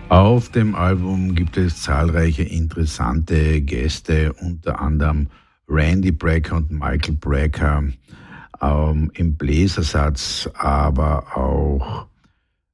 Auf dem Album gibt es zahlreiche interessante Gäste, unter anderem Randy Brecker und Michael Brecker im Bläsersatz, aber auch